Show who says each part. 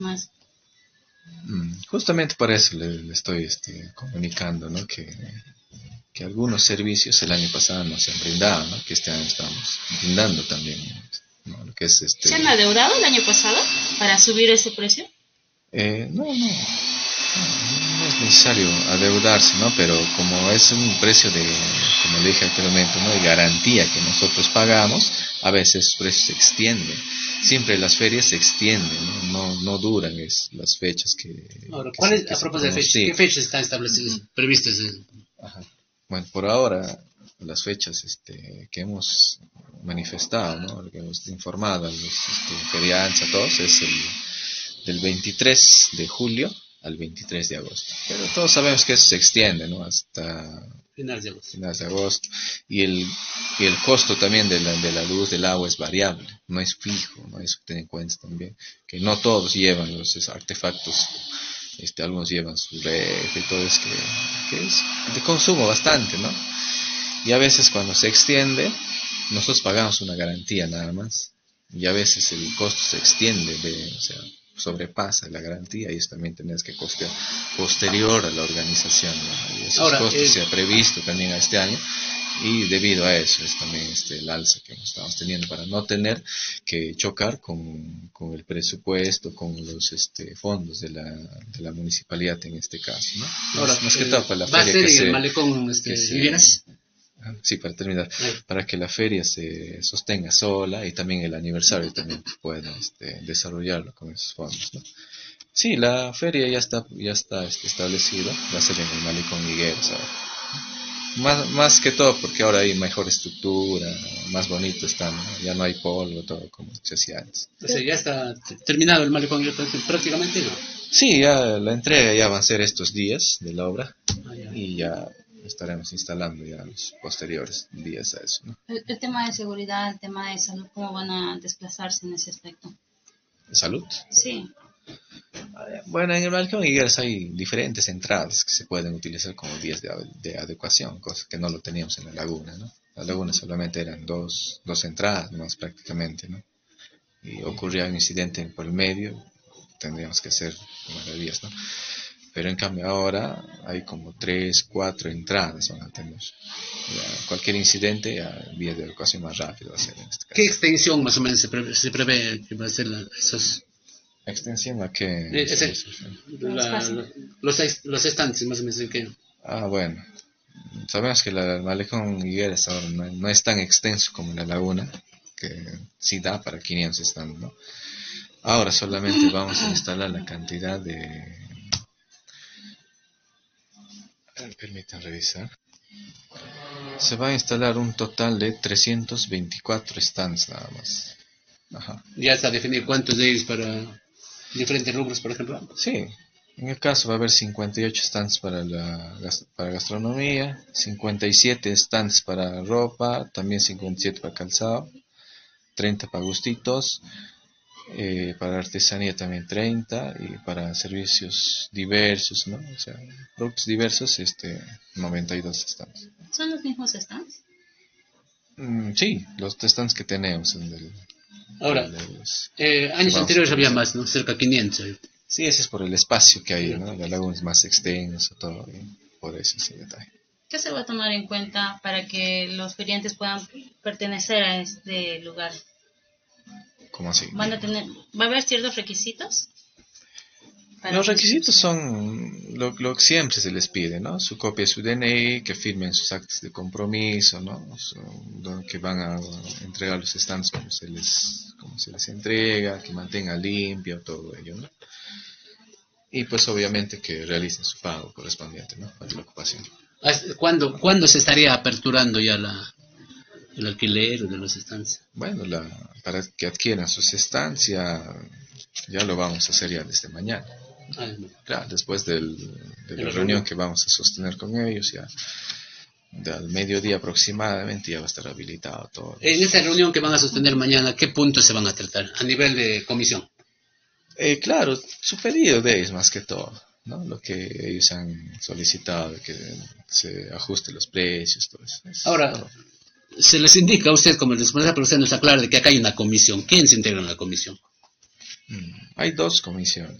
Speaker 1: más.
Speaker 2: Justamente por eso le estoy comunicando, ¿no? Que algunos servicios el año pasado no se han brindado, ¿no? Que este año estamos brindando también, ¿no? Lo que es
Speaker 1: ¿Se han adeudado el año pasado para subir ese precio?
Speaker 2: No es necesario adeudarse, ¿no? Pero como es un precio como le dije anteriormente, ¿no? De garantía que nosotros pagamos, a veces esos precios se extienden. Siempre las ferias se extienden, no duran las fechas
Speaker 3: Ahora,
Speaker 2: que
Speaker 3: a
Speaker 2: se
Speaker 3: propósito de fechas, ¿qué
Speaker 2: pronostican.
Speaker 3: fechas están establecidas, previstas?
Speaker 2: Ajá. Bueno, por ahora las fechas que hemos manifestado, ¿no? Que hemos informado a los feriantes, a todos, es del 23 de julio al 23 de agosto. Pero todos sabemos que eso se extiende, ¿no? Hasta finales de agosto. Y el costo también de la luz, del agua es variable, no es fijo, ¿no? Eso ten en cuenta también, que no todos llevan los artefactos. Algunos llevan su red y todo, es que es de consumo bastante, ¿no? Y a veces cuando se extiende, nosotros pagamos una garantía nada más. Y a veces el costo se extiende, o sea, sobrepasa la garantía y eso también tenés que costear posterior a la organización, ¿no? Y esos costos se ha previsto también a este año. Y debido a eso es también el alza que estamos teniendo para no tener que chocar con el presupuesto, con los fondos de la municipalidad en este caso, ¿no?
Speaker 3: Ahora,
Speaker 2: más que todo para la
Speaker 3: ¿va
Speaker 2: feria
Speaker 3: a ser en el malecón Higueras?
Speaker 2: Sí, para terminar, para que la feria se sostenga sola y también el aniversario también pueda desarrollarlo con esos fondos, ¿no? Sí, la feria ya está establecida, va a ser en el malecón Higueras ahora. Más que todo porque ahora hay mejor estructura, más bonito está, ¿no? Ya no hay polvo, todo como se hacía antes.
Speaker 3: O sea, ya está terminado el malecón prácticamente, ¿no?
Speaker 2: Sí, ya la entrega ya va a ser estos días de la obra y ya estaremos instalando ya los posteriores días a eso, ¿no?
Speaker 1: El tema de seguridad, el tema de salud, ¿cómo van a desplazarse en ese aspecto?
Speaker 2: ¿Salud?
Speaker 1: Sí.
Speaker 2: Bueno, en el balcón Higueras hay diferentes entradas que se pueden utilizar como vías de adecuación, cosa que no lo teníamos en la laguna, ¿no? La laguna solamente eran dos entradas más prácticamente, ¿no? Y ocurría un incidente por el medio, tendríamos que hacer las vías, ¿no? Pero en cambio ahora hay como 3, 4 entradas van a tener. Ya, cualquier incidente, ya vías de evacuación más rápido va a ser en este caso.
Speaker 3: ¿Qué extensión más o menos se prevé que va a ser esos?
Speaker 2: ¿Extensión a qué?
Speaker 3: Los estantes más o menos en qué.
Speaker 2: Bueno. Sabemos que el malecón Higueras ahora no es tan extenso como la laguna, que sí da para 500 estantes, ¿no? Ahora solamente vamos a instalar la cantidad permítanme revisar. Se va a instalar un total de 324 stands nada más. Ajá.
Speaker 3: Ya está definido cuántos de ellos para diferentes rubros, por ejemplo.
Speaker 2: Sí, en el caso va a haber 58 stands para gastronomía, 57 stands para ropa, también 57 para calzado, 30 para gustitos, para artesanía también 30 y para servicios diversos, ¿no? O sea, productos diversos, 92 stands.
Speaker 1: ¿Son los mismos stands?
Speaker 2: Sí, los stands que tenemos.
Speaker 3: Ahora, años anteriores había más, ¿no? Cerca de 500.
Speaker 2: Sí, ese es por el espacio que hay, ¿no? La laguna es más extensa, todo, por eso ese detalle.
Speaker 1: ¿Qué se va a tomar en cuenta para que los feriantes puedan pertenecer a este lugar?
Speaker 2: ¿Cómo así?
Speaker 1: ¿Va a haber ciertos requisitos?
Speaker 2: Los requisitos son lo que siempre se les pide, ¿no? Su copia de su DNI, que firmen sus actas de compromiso, ¿no? Que van a entregar los stands como se les entrega, que mantenga limpio, todo ello, ¿no? Y pues obviamente que realicen su pago correspondiente, ¿no? Para la ocupación.
Speaker 3: ¿Cuándo se estaría aperturando ya el alquiler de los stands?
Speaker 2: Bueno, para que adquieran sus stands ya lo vamos a hacer ya desde mañana. Claro, después de la reunión que vamos a sostener con ellos, ya al mediodía aproximadamente ya va a estar habilitado todo.
Speaker 3: En esa reunión que van a sostener mañana, ¿qué puntos se van a tratar a nivel de comisión?
Speaker 2: Claro, su pedido de ellos más que todo, ¿no? Lo que ellos han solicitado, que se ajusten los precios, todo eso.
Speaker 3: Ahora, se les indica a usted como el responsable, pero usted nos aclara de que acá hay una comisión. ¿Quién se integra en la comisión?
Speaker 2: Hay dos comisiones.